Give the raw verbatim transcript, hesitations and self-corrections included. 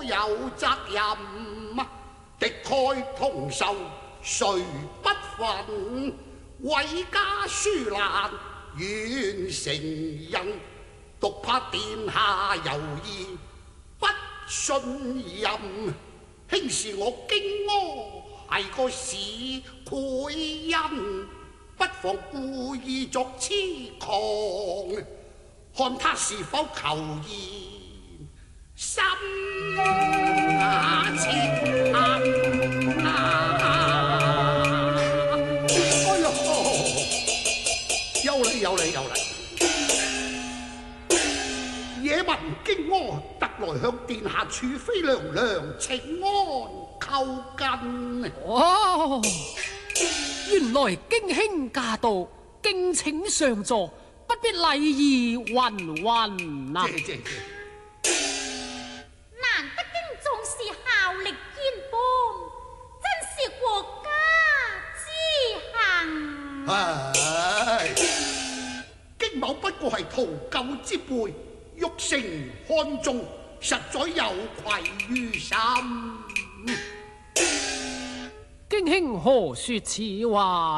有責任，敵愾同仇誰不忿？為家輸難願成仁，獨怕殿下猶豫不信任。輕視我荊軻係個市儈人，不妨故意作痴狂，看他是否求賢心切恨啊！哎呀，有嚟有嚟有嚟！野民荊軻特來向殿下儲妃娘娘請安叩根。 哦，原來荊兄駕到，敬請上座，不必禮儀云云啊！ 謝謝謝。 難得荊總是效力兼般，真是國家之幸。 唉，荊某不過係屠舊之輩，欲成漢眾，實在有愧於心。 荊兄何說此話？